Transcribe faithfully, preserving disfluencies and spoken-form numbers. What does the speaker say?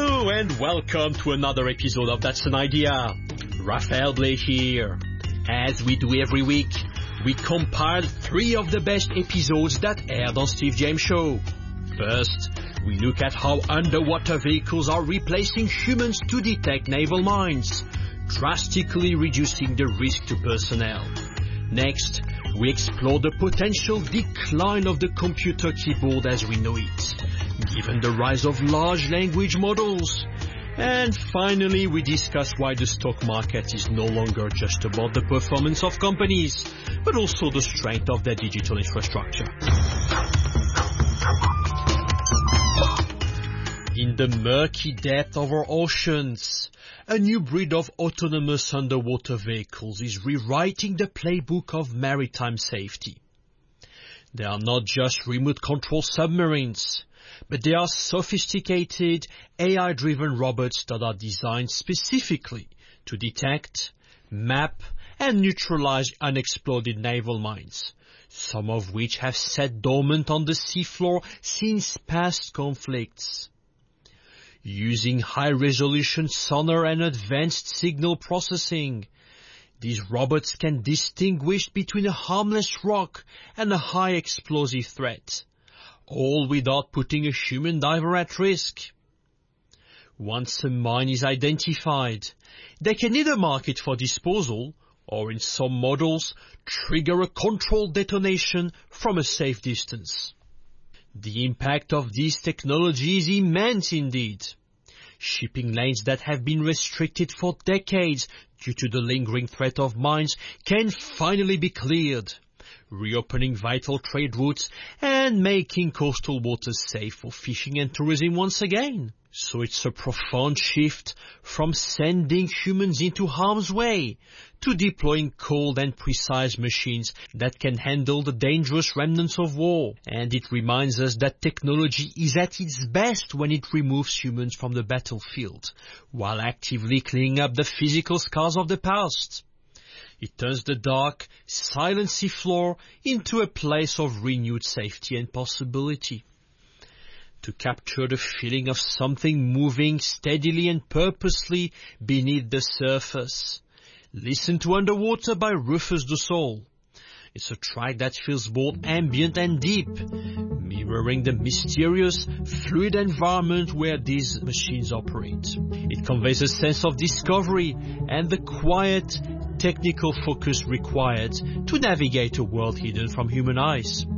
Hello and welcome to another episode of That's an Idea. Raphael Blais here. As we do every week, we compiled three of the best episodes that aired on Steve James Show. First, we look at how underwater vehicles are replacing humans to detect naval mines, drastically reducing the risk to personnel. Next, we explore the potential decline of the computer keyboard as we know it, given the rise of large language models. And finally, we discuss why the stock market is no longer just about the performance of companies, but also the strength of their digital infrastructure. In the murky depth of our oceans, a new breed of autonomous underwater vehicles is rewriting the playbook of maritime safety. They are not just remote-control submarines, but they are sophisticated A I-driven robots that are designed specifically to detect, map, and neutralize unexploded naval mines, some of which have sat dormant on the seafloor since past conflicts. Using high-resolution sonar and advanced signal processing, these robots can distinguish between a harmless rock and a high-explosive threat, all without putting a human diver at risk. Once a mine is identified, they can either mark it for disposal or, in some models, trigger a controlled detonation from a safe distance. The impact of this technology is immense indeed. Shipping lanes that have been restricted for decades due to the lingering threat of mines can finally be cleared, reopening vital trade routes and making coastal waters safe for fishing and tourism once again. So it's a profound shift from sending humans into harm's way to deploying cold and precise machines that can handle the dangerous remnants of war. And it reminds us that technology is at its best when it removes humans from the battlefield, while actively cleaning up the physical scars of the past. It turns the dark, silent seafloor into a place of renewed safety and possibility. To capture the feeling of something moving steadily and purposely beneath the surface, listen to Underwater by Rufus Du Sol. It's a track that feels both ambient and deep, mirroring the mysterious, fluid environment where these machines operate. It conveys a sense of discovery and the quiet, technical focus required to navigate a world hidden from human eyes.